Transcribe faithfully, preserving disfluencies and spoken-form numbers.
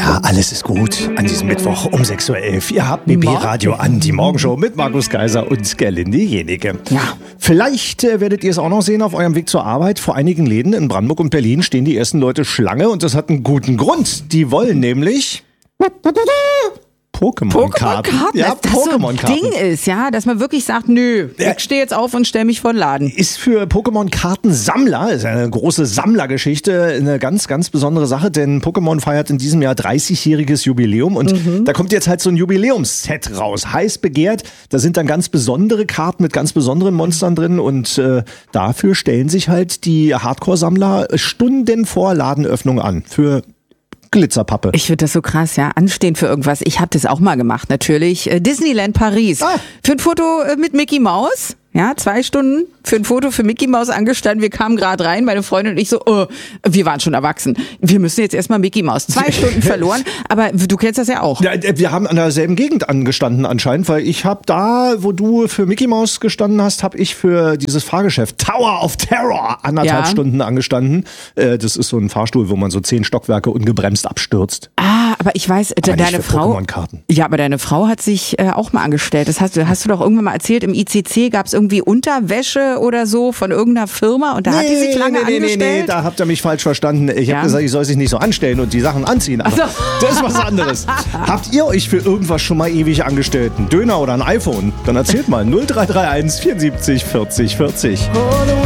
Ja, alles ist gut an diesem Mittwoch um sechs Uhr elf. Ihr habt B B Radio an, die Morgenshow mit Markus Kaiser und Gerlinde Jenike. Ja. Vielleicht äh, werdet ihr es auch noch sehen auf eurem Weg zur Arbeit. Vor einigen Läden in Brandenburg und Berlin stehen die ersten Leute Schlange und das hat einen guten Grund. Die wollen nämlich Pokémon-Karten. Pokémon-Karten, Ja, dass das so ein Pokémon-Karten. Ding ist, ja, dass man wirklich sagt, nö, Ja. ich stehe jetzt auf und stelle mich vor den Laden. Ist für Pokémon-Kartensammler, ist eine große Sammlergeschichte, eine ganz, ganz besondere Sache, denn Pokémon feiert in diesem Jahr dreißigjähriges Jubiläum und Mhm. da kommt jetzt halt so ein Jubiläumsset raus, heiß begehrt. Da sind dann ganz besondere Karten mit ganz besonderen Monstern drin und äh, dafür stellen sich halt die Hardcore-Sammler Stunden vor Ladenöffnung an für Glitzerpappe. Ich finde das so krass, ja, anstehen für irgendwas. Ich habe das auch mal gemacht, natürlich. Äh, Disneyland Paris. Ah. Für ein Foto äh, mit Mickey Mouse. Ja, zwei Stunden für ein Foto für Mickey Mouse angestanden. Wir kamen gerade rein, meine Freundin und ich so, oh, wir waren schon erwachsen. Wir müssen jetzt erstmal Mickey Mouse. Zwei Stunden verloren, aber du kennst das ja auch. Ja, wir haben an derselben Gegend angestanden anscheinend, weil ich habe da, wo du für Mickey Mouse gestanden hast, habe ich für dieses Fahrgeschäft Tower of Terror anderthalb Ja. Stunden angestanden. Äh, das ist so ein Fahrstuhl, wo man so zehn Stockwerke ungebremst abstürzt. Ah, aber ich weiß, Aber nicht deine für Frau. Pokémon-Karten. Ja, aber deine Frau hat sich äh, auch mal angestellt. Das hast du, hast du doch irgendwann mal erzählt. Im I C C gab es irgendwie Unterwäsche oder so von irgendeiner Firma und da hat die sich lange nee, nee, nee, angestellt. nee, da habt ihr mich falsch verstanden. Ich Ja. habe gesagt, ich soll sich nicht so anstellen und die Sachen anziehen. Aber Ach so. das ist was anderes. Habt ihr euch für irgendwas schon mal ewig angestellt? Ein Döner oder ein iPhone? Dann erzählt mal null drei drei eins vierundsiebzig vierzig vierzig.